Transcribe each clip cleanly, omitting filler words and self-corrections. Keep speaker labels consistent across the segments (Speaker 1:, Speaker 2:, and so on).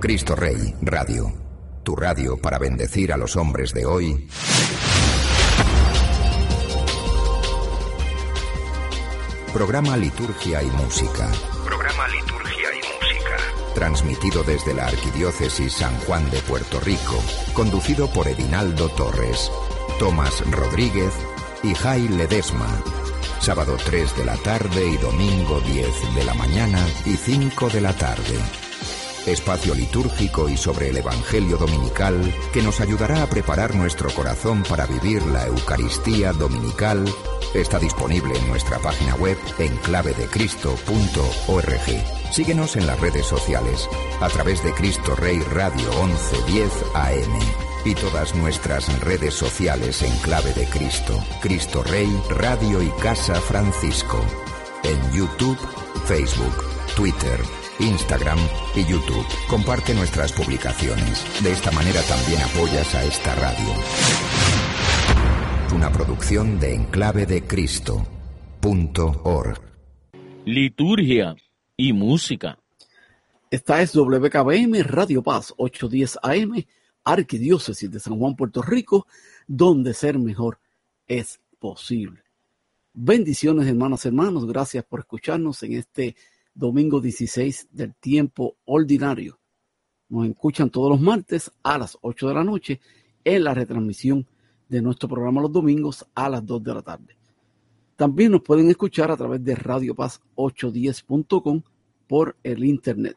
Speaker 1: Cristo Rey Radio, tu radio para bendecir a los hombres de hoy. Programa Liturgia y Música. Programa Liturgia y Música. Transmitido desde la Arquidiócesis San Juan de Puerto Rico. Conducido por Edinaldo Torres, Tomás Rodríguez y Jai Ledesma. Sábado 3 de la tarde y domingo 10 de la mañana y 5 de la tarde. Espacio litúrgico y sobre el Evangelio dominical que nos ayudará a preparar nuestro corazón para vivir la Eucaristía dominical. Está disponible en nuestra página web enclavedecristo.org. Síguenos en las redes sociales a través de Cristo Rey Radio 1110 AM y todas nuestras redes sociales en Clave de Cristo, Cristo Rey Radio y Casa Francisco, en YouTube, Facebook, Twitter, Instagram y YouTube. Comparte nuestras publicaciones. De esta manera también apoyas a esta radio. Una producción de enclavedecristo.org.
Speaker 2: Liturgia y música.
Speaker 3: Esta es WKBM Radio Paz 810 AM, Arquidiócesis de San Juan, Puerto Rico, donde ser mejor es posible. Bendiciones, hermanas y hermanos. Gracias por escucharnos en este domingo 16 del tiempo ordinario. Nos escuchan todos los martes a las 8 de la noche en la retransmisión de nuestro programa los domingos a las 2 de la tarde. También nos pueden escuchar a través de radiopaz810.com por el internet.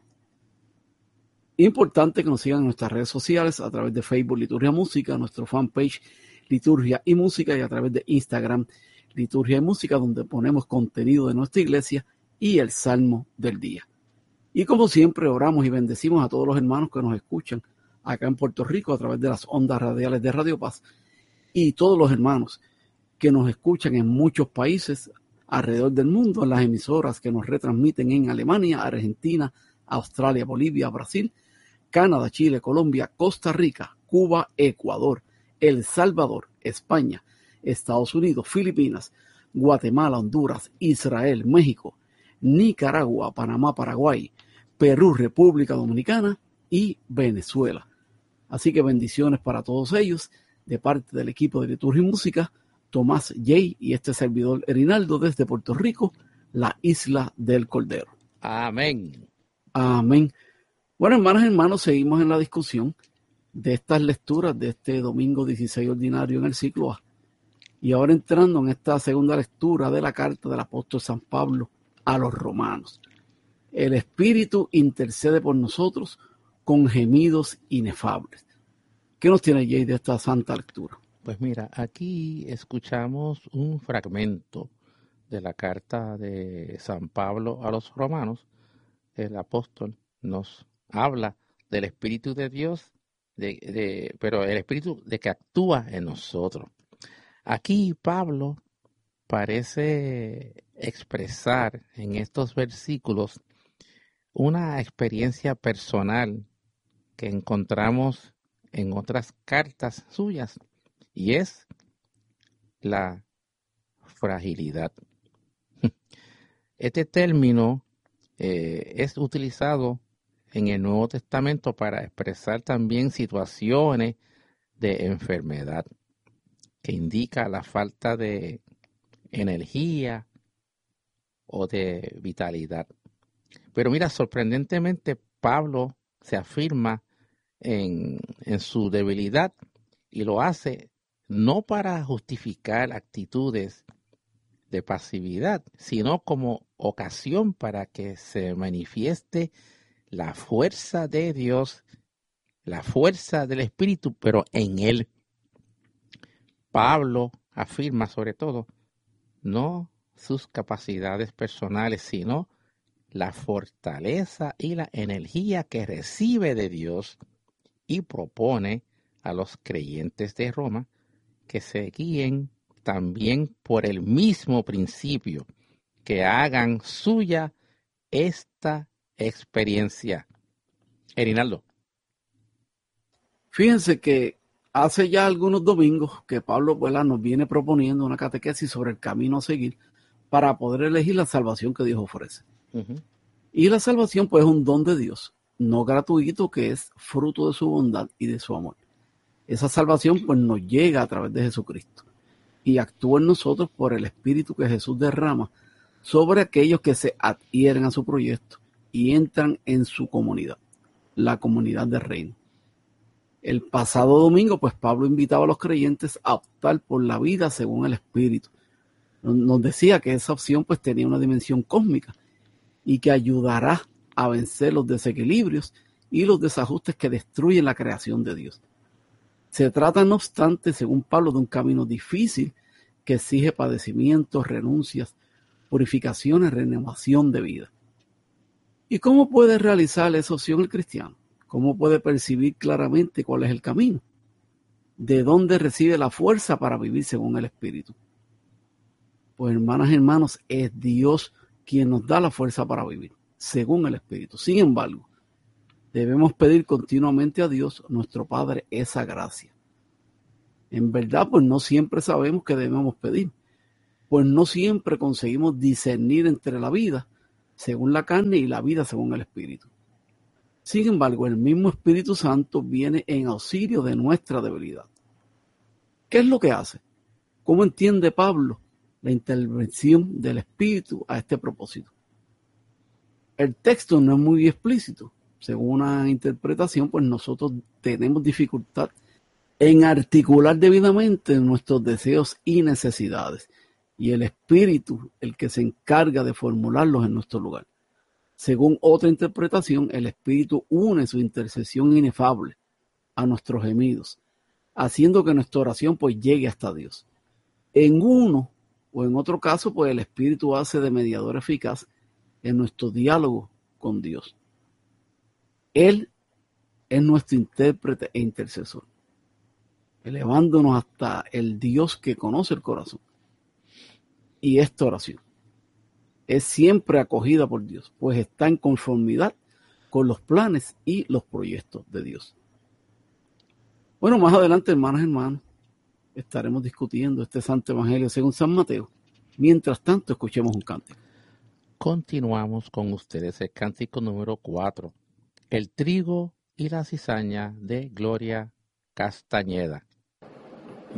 Speaker 3: Importante que nos sigan en nuestras redes sociales a través de Facebook Liturgia Música, nuestro fanpage Liturgia y Música, y a través de Instagram Liturgia y Música, donde ponemos contenido de nuestra iglesia y el Salmo del día. Y como siempre, oramos y bendecimos a todos los hermanos que nos escuchan acá en Puerto Rico a través de las ondas radiales de Radio Paz, y todos los hermanos que nos escuchan en muchos países alrededor del mundo, en las emisoras que nos retransmiten en Alemania, Argentina, Australia, Bolivia, Brasil, Canadá, Chile, Colombia, Costa Rica, Cuba, Ecuador, El Salvador, España, Estados Unidos, Filipinas, Guatemala, Honduras, Israel, México, Nicaragua, Panamá, Paraguay, Perú, República Dominicana y Venezuela. Así que bendiciones para todos ellos de parte del equipo de Liturgia y Música, Tomás Jay y este servidor Erinaldo desde Puerto Rico, la isla del Cordero.
Speaker 2: Amén.
Speaker 3: Amén. Bueno, hermanas y hermanos, seguimos en la discusión de estas lecturas de este domingo 16 ordinario en el ciclo A. Y ahora entrando en esta segunda lectura de la carta del apóstol San Pablo a los romanos. El Espíritu intercede por nosotros con gemidos inefables. ¿Qué nos tiene Jay de esta santa lectura?
Speaker 4: Pues mira, aquí escuchamos un fragmento de la carta de San Pablo a los romanos. El apóstol nos habla del Espíritu de Dios, pero el Espíritu de que actúa en nosotros. Aquí Pablo parece expresar en estos versículos una experiencia personal que encontramos en otras cartas suyas, y es la fragilidad. Este término es utilizado en el Nuevo Testamento para expresar también situaciones de enfermedad, que indica la falta de energía o de vitalidad. Pero mira, sorprendentemente Pablo se afirma en su debilidad, y lo hace no para justificar actitudes de pasividad, sino como ocasión para que se manifieste la fuerza de Dios, la fuerza del Espíritu, pero en él. Pablo afirma sobre todo no sus capacidades personales, sino la fortaleza y la energía que recibe de Dios, y propone a los creyentes de Roma que se guíen también por el mismo principio, que hagan suya esta experiencia. Erinaldo.
Speaker 3: Fíjense que hace ya algunos domingos que Pablo nos viene proponiendo una catequesis sobre el camino a seguir para poder elegir la salvación que Dios ofrece. Uh-huh. Y la salvación pues es un don de Dios no gratuito, que es fruto de su bondad y de su amor. Esa salvación pues nos llega a través de Jesucristo y actúa en nosotros por el Espíritu que Jesús derrama sobre aquellos que se adhieren a su proyecto y entran en su comunidad, la comunidad del reino. El pasado domingo, pues Pablo invitaba a los creyentes a optar por la vida según el Espíritu. Nos decía que esa opción pues tenía una dimensión cósmica y que ayudará a vencer los desequilibrios y los desajustes que destruyen la creación de Dios. Se trata, no obstante, según Pablo, de un camino difícil que exige padecimientos, renuncias, purificaciones, renovación de vida. ¿Y cómo puede realizar esa opción el cristiano? ¿Cómo puede percibir claramente cuál es el camino? ¿De dónde recibe la fuerza para vivir según el Espíritu? Pues hermanas y hermanos, es Dios quien nos da la fuerza para vivir según el Espíritu. Sin embargo, debemos pedir continuamente a Dios, nuestro Padre, esa gracia. En verdad, pues no siempre sabemos qué debemos pedir, pues no siempre conseguimos discernir entre la vida según la carne y la vida según el Espíritu. Sin embargo, el mismo Espíritu Santo viene en auxilio de nuestra debilidad. ¿Qué es lo que hace? ¿Cómo entiende Pablo la intervención del Espíritu a este propósito? El texto no es muy explícito. Según una interpretación, pues nosotros tenemos dificultad en articular debidamente nuestros deseos y necesidades, y el Espíritu el que se encarga de formularlos en nuestro lugar. Según otra interpretación, el Espíritu une su intercesión inefable a nuestros gemidos, haciendo que nuestra oración pues llegue hasta Dios. En uno o en otro caso, pues el Espíritu hace de mediador eficaz en nuestro diálogo con Dios. Él es nuestro intérprete e intercesor, elevándonos hasta el Dios que conoce el corazón. Y esta oración es siempre acogida por Dios, pues está en conformidad con los planes y los proyectos de Dios. Bueno, más adelante, hermanas y hermanos, estaremos discutiendo este Santo Evangelio según San Mateo. Mientras tanto, escuchemos un cántico.
Speaker 4: Continuamos con ustedes el cántico número 4, El trigo y la cizaña, de Gloria Castañeda.